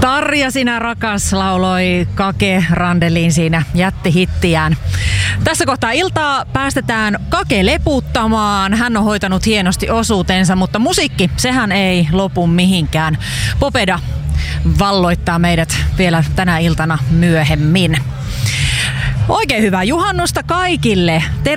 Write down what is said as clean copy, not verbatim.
Tarja sinä rakas lauloi Kake Randelin siinä jättihittiään. Tässä kohtaa iltaa päästetään Kake leputtamaan. Hän on hoitanut hienosti osuutensa, mutta musiikki, sehän ei lopu mihinkään. Popeda valloittaa meidät vielä tänä iltana myöhemmin. Oikein hyvää juhannusta kaikille.